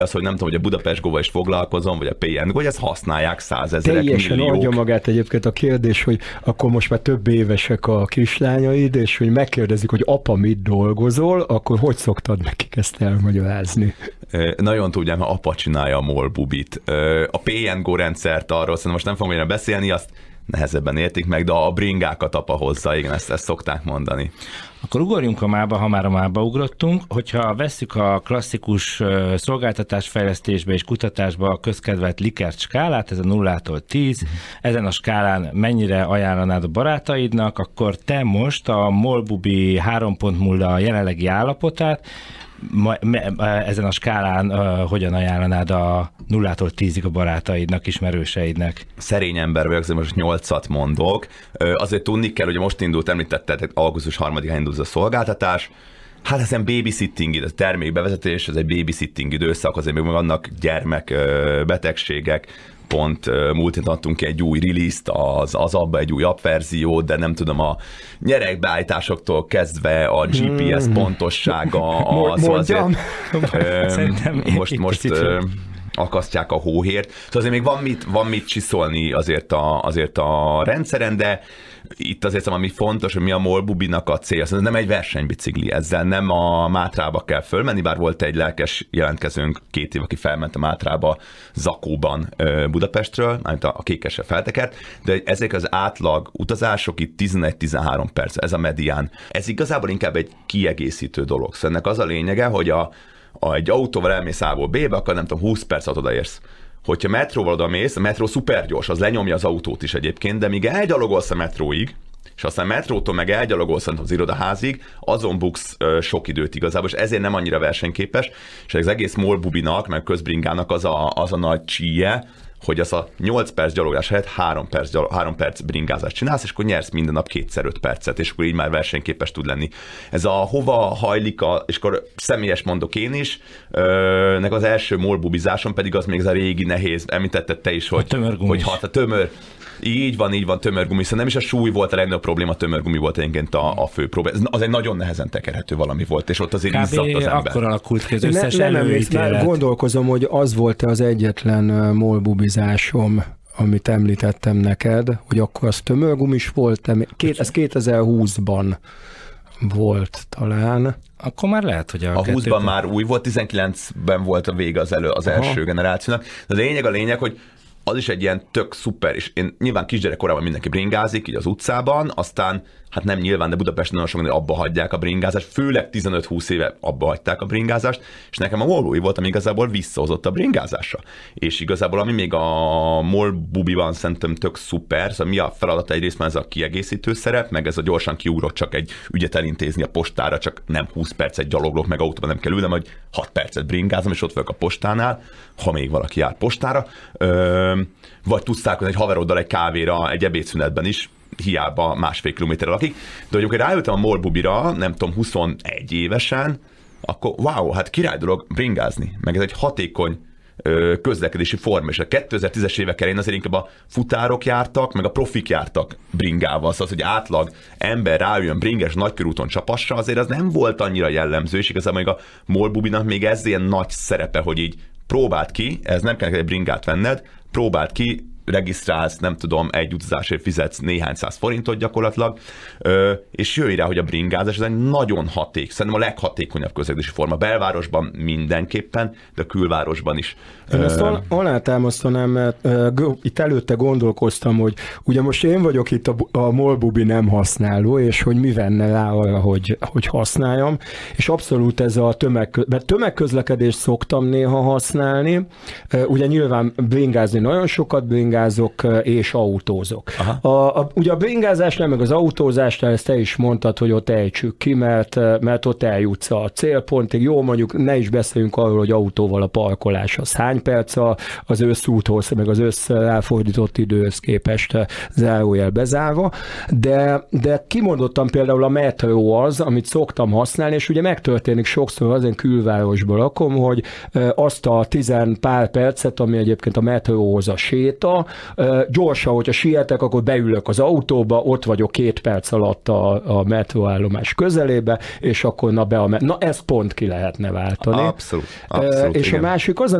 Az, hogy nem tudom, hogy a Budapest Go-val is foglalkozom, vagy a PN Go, hogy ezt használják százezerek, teljesen milliók. adja magát egyébként a kérdés, hogy akkor most már több évesek a kislányaid, és hogy megkérdezik, hogy apa, mit dolgozol, akkor hogy szoktad nekik ezt elmagyarázni? Nagyon tudjam, ha apa csinálja a MOL bubit. A PN Go rendszert arról szerintem most nem fogom olyan beszélni, azt nehezebben értik meg, de a bringákat apa hozza, igen, ezt szokták mondani. Akkor ugorjunk a mába, ha már a mába ugrottunk. Hogyha vesszük a klasszikus szolgáltatásfejlesztésbe és kutatásba a közkedvelt Likert skálát, ez a 0-tól 10, ezen a skálán mennyire ajánlanád a barátaidnak, akkor te most a MOL bubi 3.0 jelenlegi állapotát ezen a skálán hogyan ajánlanád a 0-tól 10-ig a barátaidnak, ismerőseidnek? Szerény ember vagyok, azért most 8-at mondok. Azért tudni kell, hogy most indult, említetted, augusztus 3-án indult a szolgáltatás. Hát ezen babysitting, a termékbevezetés, ez egy babysitting időszak, azért még vannak gyermekbetegségek, pont múlt héten adtunk ki egy új release-t, az abba egy új appverziót, de nem tudom, a nyerekbeállításoktól kezdve a GPS pontossága, Mondjam. Most akasztják a hóhért. Szóval azért még van mit csiszolni azért a rendszeren, de itt azért ami fontos, hogy mi a MOL bubinak a célja. Ez nem egy versenybicikli, ezzel nem a Mátrába kell fölmenni, bár volt egy lelkes jelentkezőnk 2 év, aki felment a Mátrába Zakóban Budapestről, amit a Kékesre feltekert, de ezek az átlag utazások itt 11-13 perc, ez a medián. Ez igazából inkább egy kiegészítő dolog. Szóval ennek az a lényege, hogy egy autóval elmész A-ból B-be, akkor nem tudom, 20 perc alatt odaérsz. Hogyha metróval odamész, a metró szupergyors, az lenyomja az autót is egyébként, de míg elgyalogolsz a metróig, és aztán metrótól meg elgyalogolsz az irodaházig, azon buksz sok időt igazából, és ezért nem annyira versenyképes, és az egész MOL bubinak, meg közbringának az a nagy csíje, hogy az a 8 perc gyalogás helyett 3 perc bringázást csinálsz, és akkor nyersz minden nap 2x5 percet, és akkor így már versenyképes tud lenni. Ez a hova hajlik, és akkor személyes mondok én is, nek az első MOL bubizáson pedig az még ez a régi nehéz, említetted te is, hogy a tömör. Így van, tömörgumi, hiszen nem is a súly volt a legnagyobb probléma, a tömörgumi volt egyébként a fő probléma. Az egy nagyon nehezen tekerhető valami volt, és ott azért izzadt az ember. Akkor alakult ki az összes előítélet. Gondolkozom, hogy az volt az egyetlen MOL bubizásom, amit említettem neked, hogy akkor az tömörgumis volt, ez 2020-ban volt talán. Akkor már lehet, hogy a 20-ban már új volt, 19-ben volt a vége az első generációnak. De a lényeg, hogy az is egy ilyen tök szuper, és én nyilván kisgyerek korában mindenki bringázik, így az utcában, aztán hát nem nyilván, de Budapesten nagyon sokan abba hagyják a bringázást, főleg 15-20 éve abba hagyták a bringázást, és nekem a MOL volt, ami igazából visszahozott a bringázásra. És igazából ami még a MOL bubiban szerintem tök szuper, szóval mi a feladat egyrészt már ez a kiegészítő szerep, meg ez a gyorsan kiugrott csak egy ügyet elintézni a postára, csak nem 20 percet gyaloglok, meg autóban nem kell ülnem, hogy 6 percet bringázom, és ott vagyok a postánál, ha még valaki jár postára, vagy tudsz találkozni egy haveroddal egy kávéra, egy ebédszünetben is, hiába 1,5 kilométerre lakik. De hogy rájöttem a MOL bubira, nem tudom, 21 évesen, akkor wow, hát király dolog bringázni, meg ez egy hatékony közlekedési forma, és a 2010-es évek elején azért inkább a futárok jártak, meg a profik jártak bringával, szóval, hogy átlag ember rájön bringás nagykörúton csapassa, azért az nem volt annyira jellemző, és igazából még a MOL bubinak még ez ilyen nagy szerepe, hogy így próbáld ki, ez nem kell egy bringát venned, próbáld ki, regisztrálsz, nem tudom, egy utazásért fizetsz néhány száz forintot gyakorlatilag, és jöjj rá, hogy a bringázás ez egy nagyon szerintem a leghatékonyabb közlekedési forma. Belvárosban mindenképpen, de a külvárosban is. Én ezt alátámasztanám, mert itt előtte gondolkoztam, hogy ugye most én vagyok itt a MOL bubi nem használó, és hogy mi venne rá arra, hogy használjam, és abszolút ez a tömegközlekedést szoktam néha használni, ugye nyilván bringázni nagyon sokat bringázok, és autózok. Ugye a bringázásnál, meg az autózásnál ezt te is mondtad, hogy ott ejtsük ki, mert ott eljutsz a célpontig. Jó, mondjuk ne is beszéljünk arról, hogy autóval a parkolás az hány perc az összúthoz, meg az elfordított időhöz képest zárójel bezárva, de kimondottam például a metró az, amit szoktam használni, és ugye megtörténik sokszor, az én külvárosban lakom, hogy azt a 10 pár percet, ami egyébként a metróhoz a séta, autóba, gyorsan, hogyha sietek, akkor beülök az autóba, ott vagyok 2 perc alatt a metróállomás közelébe, és akkor na ezt pont ki lehetne váltani. Abszolút. És igen. a másik az